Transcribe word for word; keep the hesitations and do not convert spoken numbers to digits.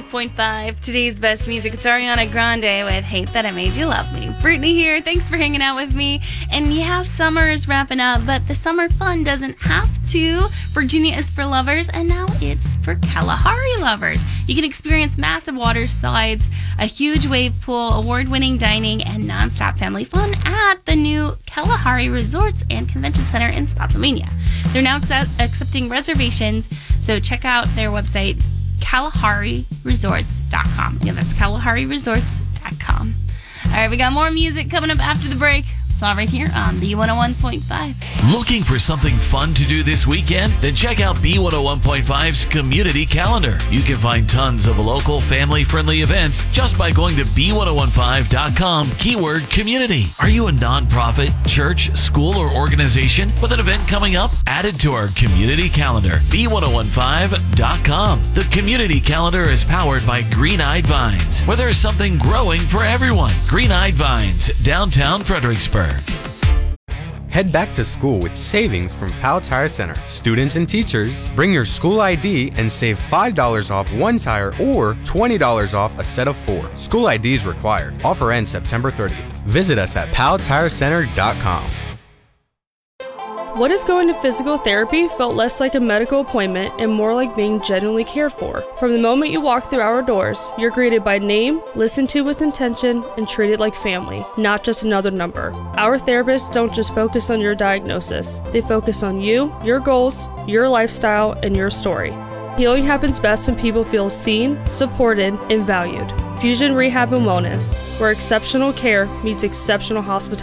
point five. Today's best music. It's Ariana Grande with Hate That I Made You Love Me. Brittany here. Thanks for hanging out with me. And yeah, summer is wrapping up, but the summer fun doesn't have to. Virginia is for lovers, and now it's for Kalahari lovers. You can experience massive water slides, a huge wave pool, award-winning dining, and nonstop family fun at the new Kalahari Resorts and Convention Center in Spotsylvania. They're now accept- accepting reservations, so check out their website, Kalahari Resorts dot com. Again, that's Kalahari Resorts dot com. All right, we got more music coming up after the break. It's all right here on B one oh one point five. Looking for something fun to do this weekend? Then check out B one oh one point five's community calendar. You can find tons of local family-friendly events just by going to B one oh one five dot com, keyword community. Are you a nonprofit, church, school, or organization with an event coming up? Add it to our community calendar, B one oh one five dot com. The community calendar is powered by Green Eyed Vines, where there's something growing for everyone. Green Eyed Vines, downtown Fredericksburg. Head back to school with savings from Powell Tire Center. Students and teachers, bring your school I D and save five dollars off one tire or twenty dollars off a set of four. School I Ds required. Offer ends September thirtieth. Visit us at powell tire center dot com. What if going to physical therapy felt less like a medical appointment and more like being genuinely cared for? From the moment you walk through our doors, you're greeted by name, listened to with intention, and treated like family, not just another number. Our therapists don't just focus on your diagnosis. They focus on you, your goals, your lifestyle, and your story. Healing happens best when people feel seen, supported, and valued. Fusion Rehab and Wellness, where exceptional care meets exceptional hospitality.